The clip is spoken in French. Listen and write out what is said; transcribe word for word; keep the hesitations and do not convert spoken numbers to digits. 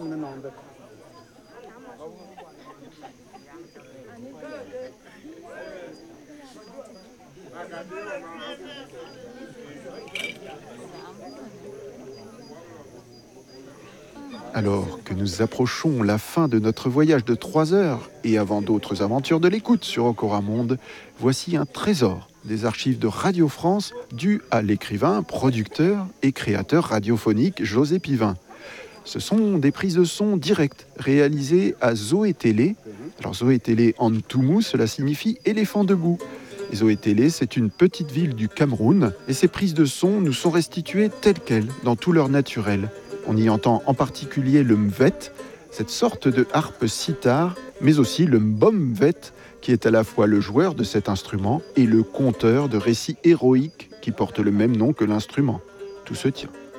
Alors que nous approchons la fin de notre voyage de trois heures, et avant d'autres aventures de l'écoute sur Okora Monde, voici un trésor des archives de Radio France dû à l'écrivain, producteur et créateur radiophonique José Pivin. Ce sont des prises de son directes réalisées à Zoé Télé. Alors Zoé Télé en Ntoumou, cela signifie éléphant debout. Et Zoé Télé, c'est une petite ville du Cameroun, et ces prises de son nous sont restituées telles quelles, dans tout leur naturel. On y entend en particulier le mvet, cette sorte de harpe sitar, mais aussi le mbomvet, qui est à la fois le joueur de cet instrument et le conteur de récits héroïques qui portent le même nom que l'instrument. Tout se tient.